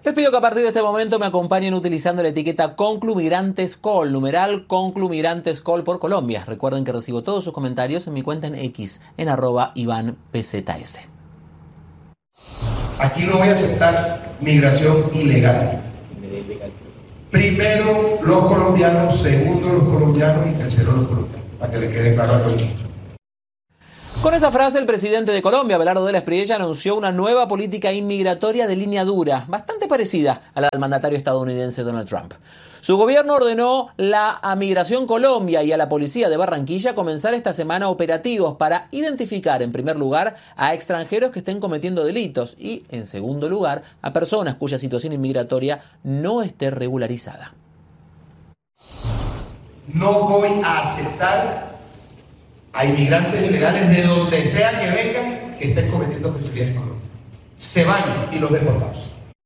Les pido que a partir de este momento me acompañen utilizando la etiqueta ConcluMigrantesCol, numeral ConcluMigrantesCol por Colombia. Recuerden que recibo todos sus comentarios en mi cuenta en X, en @IvánPZS. Aquí no voy a aceptar migración ilegal. Primero los colombianos, segundo los colombianos y tercero los colombianos, para que le quede claro a todo el mundo. Con esa frase, el presidente de Colombia, Abelardo de la Espriella, anunció una nueva política inmigratoria de línea dura, bastante parecida a la del mandatario estadounidense Donald Trump. Su gobierno ordenó a Migración Colombia y a la policía de Barranquilla comenzar esta semana operativos para identificar, en primer lugar, a extranjeros que estén cometiendo delitos y, en segundo lugar, a personas cuya situación inmigratoria no esté regularizada. No voy a aceptar a inmigrantes ilegales de donde sea que vengan que estén cometiendo fechorías en Colombia. Se van y los deportamos.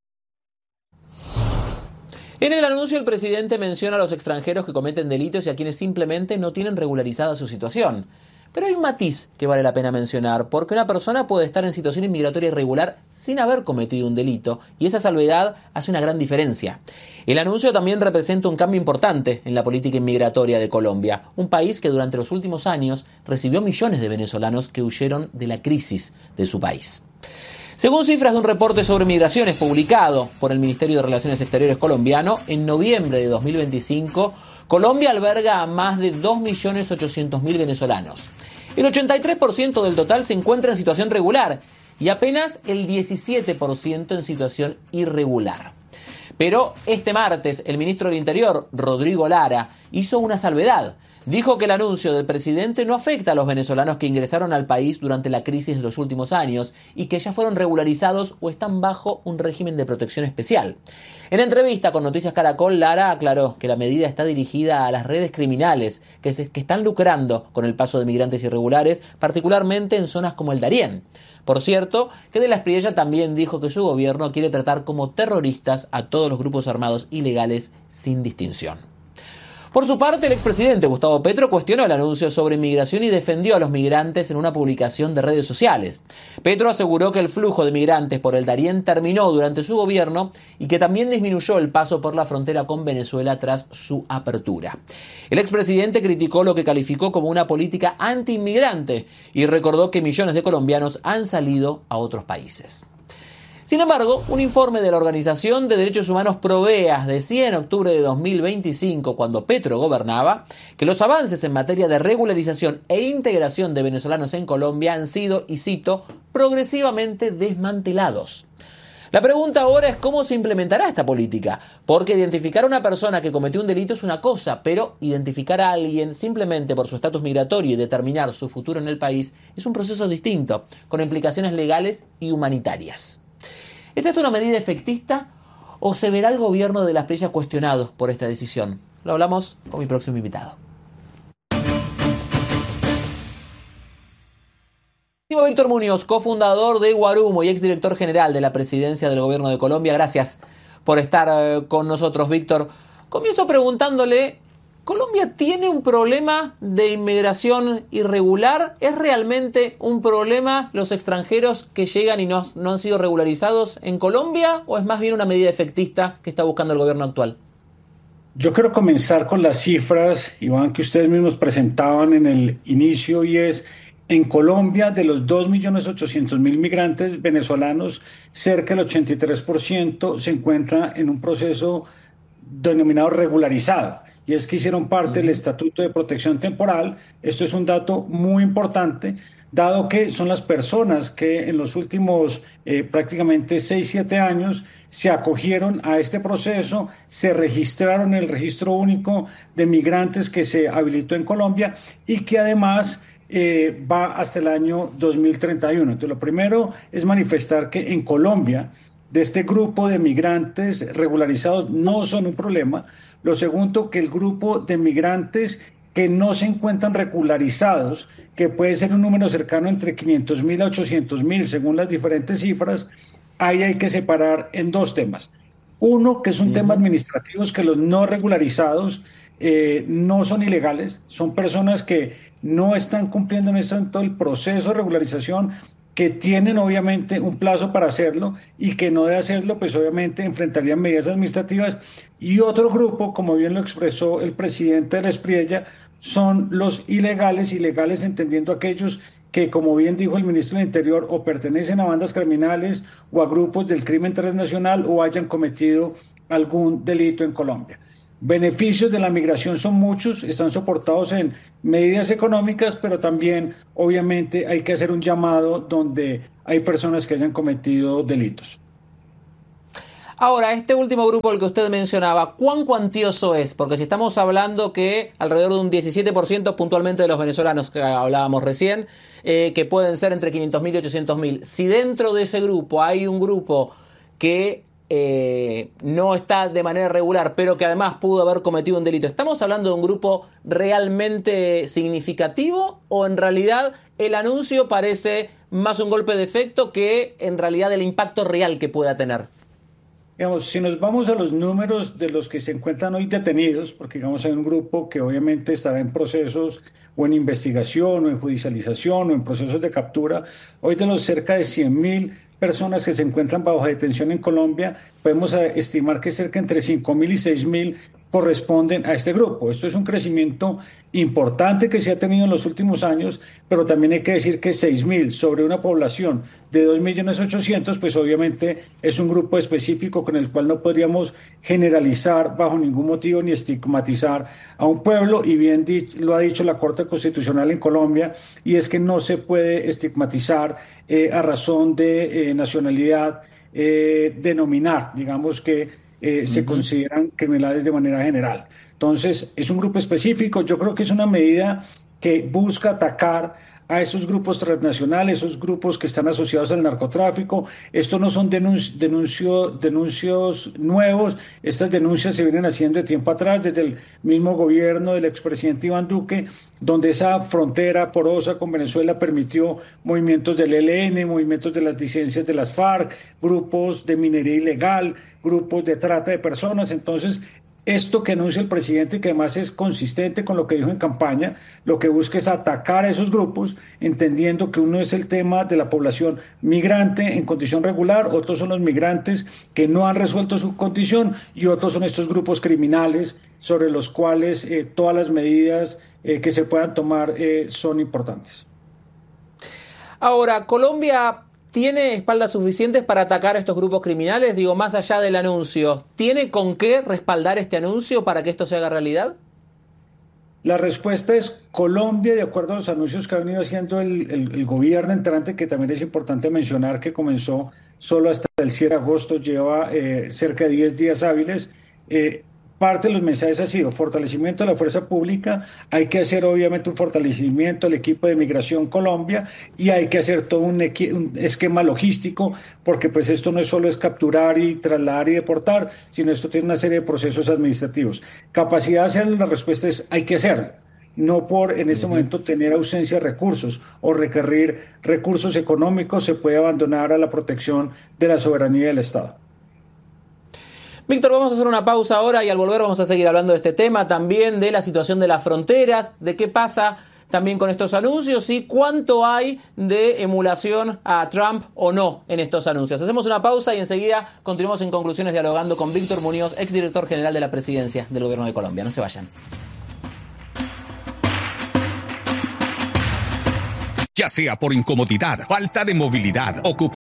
En el anuncio, el presidente menciona a los extranjeros que cometen delitos y a quienes simplemente no tienen regularizada su situación. Pero hay un matiz que vale la pena mencionar, porque una persona puede estar en situación inmigratoria irregular sin haber cometido un delito, y esa salvedad hace una gran diferencia. El anuncio también representa un cambio importante en la política inmigratoria de Colombia, un país que durante los últimos años recibió millones de venezolanos que huyeron de la crisis de su país. Según cifras de un reporte sobre migraciones publicado por el Ministerio de Relaciones Exteriores colombiano, en noviembre de 2025, Colombia alberga a más de 2.800.000 venezolanos. El 83% del total se encuentra en situación regular y apenas el 17% en situación irregular. Pero este martes, el ministro del Interior, Rodrigo Lara, hizo una salvedad. Dijo que el anuncio del presidente no afecta a los venezolanos que ingresaron al país durante la crisis de los últimos años y que ya fueron regularizados o están bajo un régimen de protección especial. En entrevista con Noticias Caracol, Lara aclaró que la medida está dirigida a las redes criminales que están lucrando con el paso de migrantes irregulares, particularmente en zonas como el Darién. Por cierto, que de la Espriella también dijo que su gobierno quiere tratar como terroristas a todos los grupos armados ilegales sin distinción. Por su parte, el expresidente Gustavo Petro cuestionó el anuncio sobre inmigración y defendió a los migrantes en una publicación de redes sociales. Petro aseguró que el flujo de migrantes por el Darién terminó durante su gobierno y que también disminuyó el paso por la frontera con Venezuela tras su apertura. El expresidente criticó lo que calificó como una política anti-inmigrante y recordó que millones de colombianos han salido a otros países. Sin embargo, un informe de la Organización de Derechos Humanos Provea decía en octubre de 2025, cuando Petro gobernaba, que los avances en materia de regularización e integración de venezolanos en Colombia han sido, y cito, progresivamente desmantelados. La pregunta ahora es cómo se implementará esta política, porque identificar a una persona que cometió un delito es una cosa, pero identificar a alguien simplemente por su estatus migratorio y determinar su futuro en el país es un proceso distinto, con implicaciones legales y humanitarias. ¿Es esto una medida efectista o se verá el gobierno de la Espriella cuestionado por esta decisión? Lo hablamos con mi próximo invitado. Víctor Muñoz, cofundador de Guarumo y exdirector general de la Presidencia del Gobierno de Colombia. Gracias por estar con nosotros, Víctor. Comienzo preguntándole, ¿Colombia tiene un problema de inmigración irregular? ¿Es realmente un problema los extranjeros que llegan y no han sido regularizados en Colombia? ¿O es más bien una medida efectista que está buscando el gobierno actual? Yo quiero comenzar con las cifras, Iván, que ustedes mismos presentaban en el inicio, y es, en Colombia, de los 2.800.000 migrantes venezolanos, cerca del 83% se encuentra en un proceso denominado regularizado. Y es que hicieron parte del Estatuto de Protección Temporal. Esto es un dato muy importante, dado que son las personas que en los últimos prácticamente 6-7 años se acogieron a este proceso, se registraron en el Registro Único de Migrantes que se habilitó en Colombia y que además va hasta el año 2031. Entonces, lo primero es manifestar que en Colombia, de este grupo de migrantes regularizados no son un problema. Lo segundo, que el grupo de migrantes que no se encuentran regularizados, que puede ser un número cercano entre 500.000 a 800.000 según las diferentes cifras, ahí hay que separar en dos temas. Uno, que es un tema administrativo, que los no regularizados no son ilegales, son personas que no están cumpliendo en todo el proceso de regularización, que tienen obviamente un plazo para hacerlo y que no de hacerlo, pues obviamente enfrentarían medidas administrativas. Y otro grupo, como bien lo expresó el presidente de la Espriella, son los ilegales entendiendo aquellos que, como bien dijo el ministro del Interior, o pertenecen a bandas criminales o a grupos del crimen transnacional o hayan cometido algún delito en Colombia. Beneficios de la migración son muchos, están soportados en medidas económicas, pero también obviamente hay que hacer un llamado donde hay personas que hayan cometido delitos. Ahora, este último grupo al que usted mencionaba, ¿cuán cuantioso es? Porque si estamos hablando que alrededor de un 17% puntualmente de los venezolanos que hablábamos recién, que pueden ser entre 500.000 y 800.000, si dentro de ese grupo hay un grupo que no está de manera regular, pero que además pudo haber cometido un delito, ¿estamos hablando de un grupo realmente significativo o en realidad el anuncio parece más un golpe de efecto que en realidad el impacto real que pueda tener? Digamos, si nos vamos a los números de los que se encuentran hoy detenidos, porque digamos hay un grupo que obviamente estará en procesos o en investigación o en judicialización o en procesos de captura, hoy de los cerca de 100.000 personas que se encuentran bajo detención en Colombia, podemos estimar que cerca entre 5.000 y 6.000 corresponden a este grupo. Esto es un crecimiento importante que se ha tenido en los últimos años, pero también hay que decir que 6.000 sobre una población de 2.800.000, pues obviamente es un grupo específico con el cual no podríamos generalizar bajo ningún motivo ni estigmatizar a un pueblo, y bien lo ha dicho la Corte Constitucional en Colombia, y es que no se puede estigmatizar a razón de nacionalidad, denominar, digamos que se consideran criminales de manera general. Entonces, es un grupo específico. Yo creo que es una medida que busca atacar a esos grupos transnacionales, esos grupos que están asociados al narcotráfico. Estos no son denuncios nuevos, estas denuncias se vienen haciendo de tiempo atrás, desde el mismo gobierno del expresidente Iván Duque, donde esa frontera porosa con Venezuela permitió movimientos del ELN, movimientos de las disidencias de las FARC, grupos de minería ilegal, grupos de trata de personas. Entonces, esto que anuncia el presidente, que además es consistente con lo que dijo en campaña, lo que busca es atacar a esos grupos, entendiendo que uno es el tema de la población migrante en condición regular, otros son los migrantes que no han resuelto su condición y otros son estos grupos criminales sobre los cuales todas las medidas que se puedan tomar son importantes. Ahora, Colombia ¿tiene espaldas suficientes para atacar a estos grupos criminales? Digo, más allá del anuncio, ¿tiene con qué respaldar este anuncio para que esto se haga realidad? La respuesta es Colombia, de acuerdo a los anuncios que ha venido haciendo el gobierno entrante, que también es importante mencionar que comenzó solo hasta el 7 de agosto, lleva cerca de 10 días hábiles. Parte de los mensajes ha sido fortalecimiento de la fuerza pública, hay que hacer obviamente un fortalecimiento del equipo de Migración Colombia y hay que hacer todo un esquema logístico, porque pues esto no es solo es capturar y trasladar y deportar, sino esto tiene una serie de procesos administrativos. Capacidad de hacerlo, la respuesta es hay que hacerlo, no por en este momento tener ausencia de recursos o requerir recursos económicos se puede abandonar a la protección de la soberanía del Estado. Víctor, vamos a hacer una pausa ahora y al volver vamos a seguir hablando de este tema, también de la situación de las fronteras, de qué pasa también con estos anuncios y cuánto hay de emulación a Trump o no en estos anuncios. Hacemos una pausa y enseguida continuamos en Conclusiones dialogando con Víctor Muñoz, exdirector general de la Presidencia del Gobierno de Colombia. No se vayan. Ya sea por incomodidad, falta de movilidad, ocupación